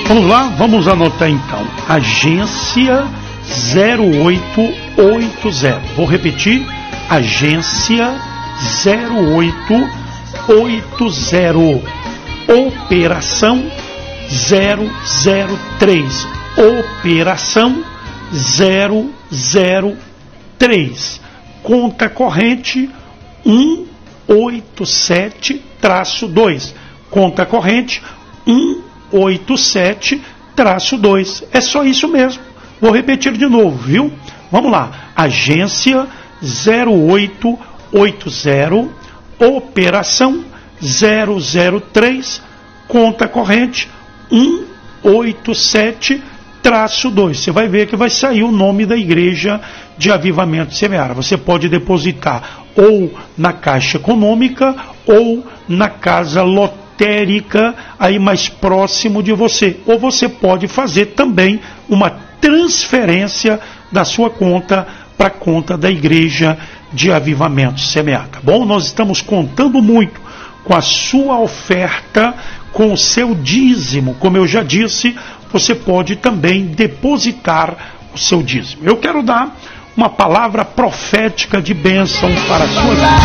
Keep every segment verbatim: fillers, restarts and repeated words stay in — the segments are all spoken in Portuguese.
Vamos lá, vamos anotar então. Agência zero oito oito zero. Vou repetir. Agência zero oito oito zero. Operação zero zero três. Operação zero zero três. Conta corrente um oito sete dois. Conta corrente um oito sete dois. É só isso mesmo. Vou repetir de novo, viu? Vamos lá. Agência zero oito oito zero. Operação zero zero três. Conta corrente um oito sete dois. Você vai ver que vai sair o nome da Igreja de Avivamento Semear. Você pode depositar ou na Caixa Econômica ou na Casa Lotérica, aí mais próximo de você. Ou você pode fazer também uma transferência da sua conta para a conta da Igreja de Avivamento Semear, tá bom? Nós estamos contando muito com a sua oferta, com o seu dízimo. Como eu já disse, você pode também depositar o seu dízimo. Eu quero dar uma palavra profética de bênção para a sua vida.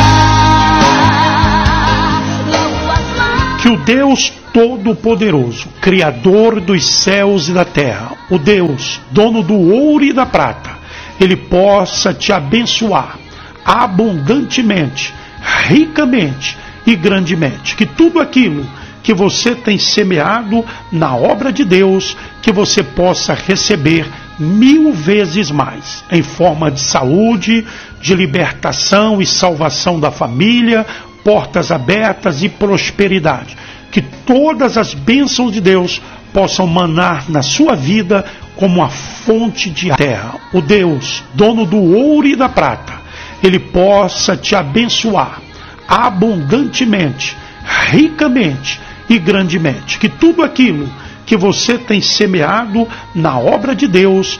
Que o Deus Todo-Poderoso, Criador dos céus e da terra, o Deus, dono do ouro e da prata, Ele possa te abençoar abundantemente, ricamente e grandemente. Que tudo aquilo que você tem semeado na obra de Deus, que você possa receber mil vezes mais, em forma de saúde, de libertação e salvação da família, portas abertas e prosperidade. Que todas as bênçãos de Deus possam manar na sua vida como a fonte de terra. O Deus, dono do ouro e da prata, Ele possa te abençoar abundantemente, ricamente e grandemente. Que tudo aquilo que você tem semeado na obra de Deus,